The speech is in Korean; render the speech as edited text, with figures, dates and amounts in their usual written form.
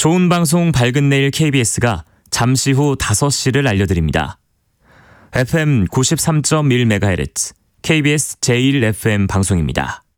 좋은 방송 밝은 내일 KBS가 잠시 후 5시를 알려드립니다. FM 93.1MHz KBS 제1FM 방송입니다.